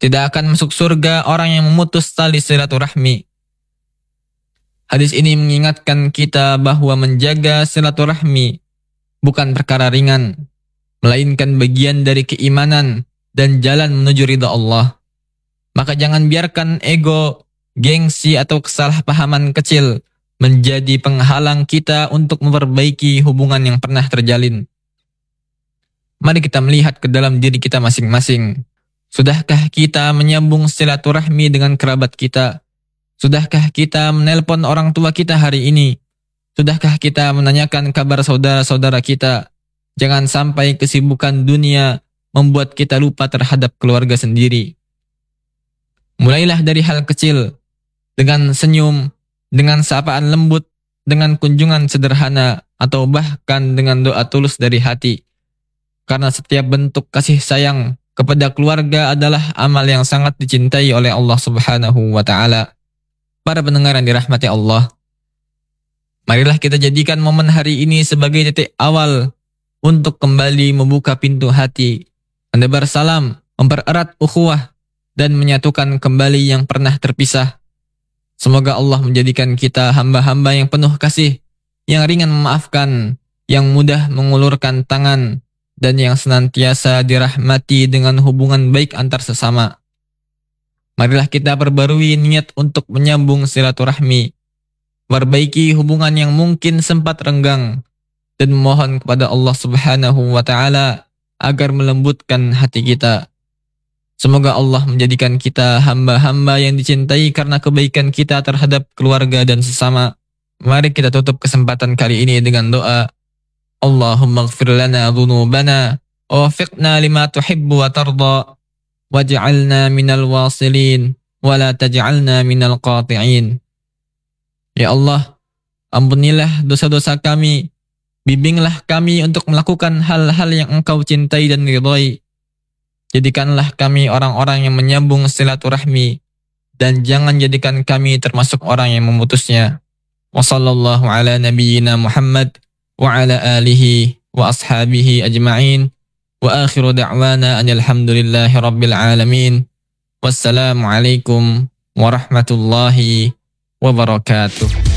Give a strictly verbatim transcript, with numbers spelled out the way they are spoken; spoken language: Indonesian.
Tidak akan masuk surga orang yang memutus tali silaturahmi. Hadis ini mengingatkan kita bahwa menjaga silaturahmi bukan perkara ringan, melainkan bagian dari keimanan dan jalan menuju ridha Allah. Maka jangan biarkan ego, gengsi atau kesalahpahaman kecil menjadi penghalang kita untuk memperbaiki hubungan yang pernah terjalin. Mari kita melihat ke dalam diri kita masing-masing. Sudahkah kita menyambung silaturahmi dengan kerabat kita? Sudahkah kita menelpon orang tua kita hari ini? Sudahkah kita menanyakan kabar saudara-saudara kita? Jangan sampai kesibukan dunia membuat kita lupa terhadap keluarga sendiri. Mulailah dari hal kecil, dengan senyum, dengan sapaan lembut, dengan kunjungan sederhana, atau bahkan dengan doa tulus dari hati. Karena setiap bentuk kasih sayang kepada keluarga adalah amal yang sangat dicintai oleh Allah Subhanahu wa Ta'ala. Para pendengar yang dirahmati Allah, marilah kita jadikan momen hari ini sebagai titik awal untuk kembali membuka pintu hati, menebar salam, mempererat ukhuwah, dan menyatukan kembali yang pernah terpisah. Semoga Allah menjadikan kita hamba-hamba yang penuh kasih, yang ringan memaafkan, yang mudah mengulurkan tangan, dan yang senantiasa dirahmati dengan hubungan baik antar sesama. Marilah kita perbarui niat untuk menyambung silaturahmi, perbaiki hubungan yang mungkin sempat renggang, dan memohon kepada Allah Subhanahu wa Ta'ala agar melembutkan hati kita. Semoga Allah menjadikan kita hamba-hamba yang dicintai karena kebaikan kita terhadap keluarga dan sesama. Mari kita tutup kesempatan kali ini dengan doa. Allahumma ighfir lana dhunubana, wa wafiqna lima tuhibbu wa tarda, waj'alna minal wasilin, wa la taj'alna minal qati'in. Ya Allah, ampunilah dosa-dosa kami, bimbinglah kami untuk melakukan hal-hal yang Engkau cintai dan ridhai. Jadikanlah kami orang-orang yang menyambung silaturahmi, dan jangan jadikan kami termasuk orang yang memutusnya. Wa sallallahu ala nabiyyina Muhammad wa ala alihi wa ashabihi ajma'in. Wa akhiru da'wana anilhamdulillahi rabbil alamin. Wassalamualaikum warahmatullahi wabarakatuh.